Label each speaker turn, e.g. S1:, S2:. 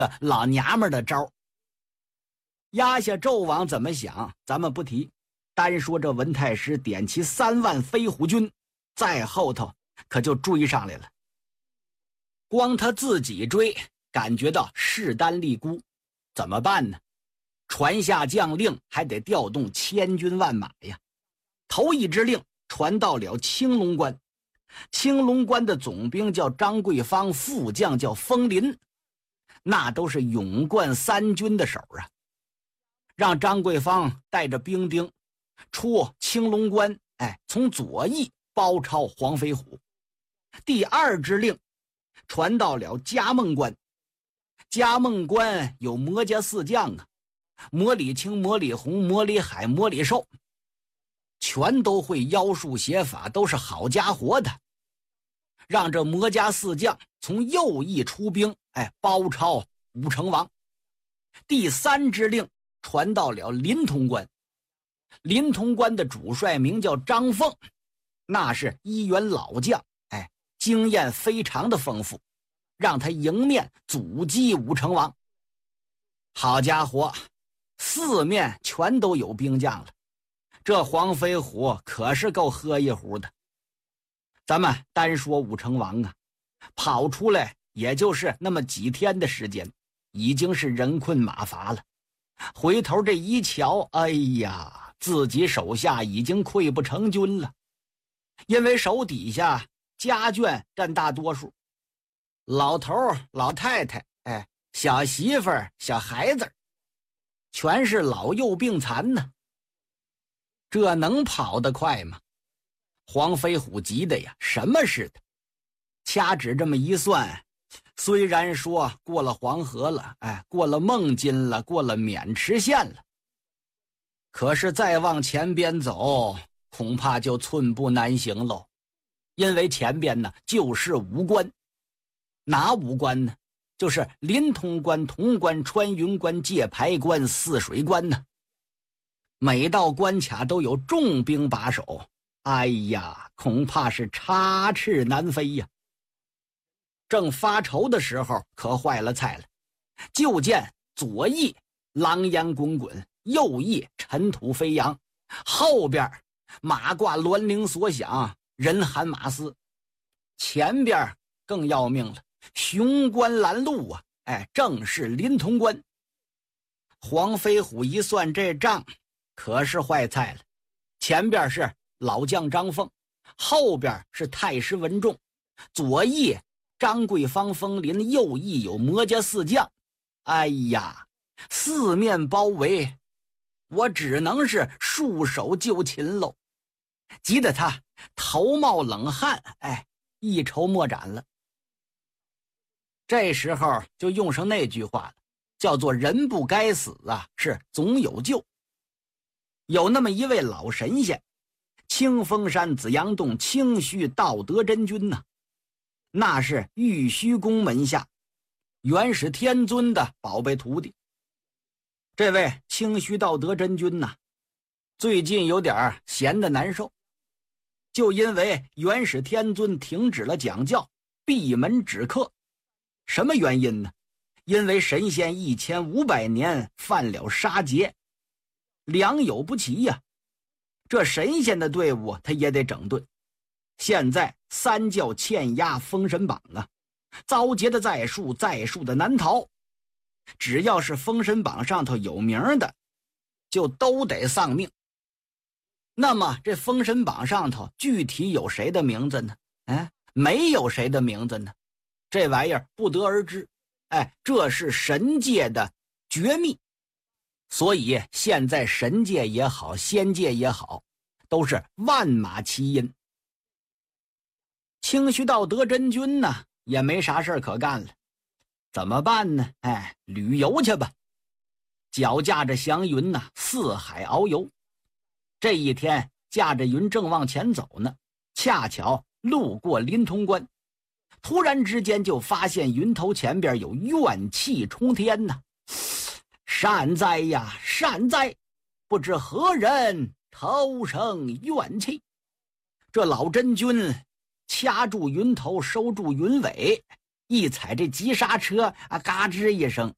S1: 老娘们的招。压下纣王怎么想咱们不提，单说这文太师点齐3万飞虎军，在后头可就追上来了。光他自己追，感觉到势单力孤，怎么办呢？传下将令，还得调动千军万马呀。头一支令传到了青龙关，青龙关的总兵叫张桂芳，副将叫封林，那都是勇冠3军的手啊。让张桂芳带着兵丁出青龙关，从左翼包抄黄飞虎。第2支令传到了嘉梦关，嘉梦关有魔家4将啊，魔里青、魔里红、魔里海、魔里寿，全都会妖术邪法，都是好家伙的。让这魔家4将从右翼出兵，包抄武成王。第3支令传到了临潼关，临潼关的主帅名叫张凤，那是1员老将，经验非常的丰富，让他迎面阻击武成王。好家伙，4面全都有兵将了，这黄飞虎可是够喝一壶的。咱们单说武成王啊，跑出来也就是那么几天的时间，已经是人困马乏了。回头这一瞧，哎呀，自己手下已经溃不成军了，因为手底下家眷占大多数，老头老太太，小媳妇儿小孩子全是老幼病残呢。这能跑得快吗？黄飞虎急的呀什么似的，掐指这么一算，虽然说过了黄河了，过了孟津了，过了渑池县了，可是再往前边走，恐怕就寸步难行喽。因为前边呢就是5关，哪5关呢？就是临潼关、潼关、穿云关、界牌关、泗水关呢。每道关卡都有重兵把守，哎呀，恐怕是插翅难飞呀。正发愁的时候，可坏了菜了。就见左翼狼烟滚滚，右翼尘土飞扬，后边马挂銮铃所响，人喊马嘶。前边更要命了，雄关拦路啊，正是临潼关。黄飞虎一算这账，可是坏菜了。前边是老将张凤，后边是太师文仲，左翼张桂芳、封林，右翼有魔家4将。哎呀，4面包围，我只能是束手就擒喽。急得他头冒冷汗，一筹莫展了。这时候就用上那句话了，叫做人不该死啊，是总有救。有那么一位老神仙，清风山紫阳洞清虚道德真君呐，那是玉虚宫门下元始天尊的宝贝徒弟。这位清虚道德真君呐，最近有点闲得难受，就因为元始天尊停止了讲教，闭门止课。什么原因呢？因为神仙1500年犯了杀劫，良莠不齐呀。这神仙的队伍他也得整顿。现在3教欠押封神榜啊，遭劫的在数，在数的难逃。只要是封神榜上头有名的，就都得丧命。那么这封神榜上头具体有谁的名字呢？没有谁的名字呢，这玩意儿不得而知。这是神界的绝密，所以现在神界也好，仙界也好，都是万马齐喑。清虚道德真君呢，也没啥事可干了，怎么办呢？旅游去吧。脚驾着祥云呐，四海遨游。这一天驾着云正往前走呢，恰巧路过临潼关，突然之间就发现云头前边有怨气冲天呐！善哉呀，善哉！不知何人头生怨气。这老真君掐住云头，收住云尾，一踩这急刹车啊，嘎吱一声，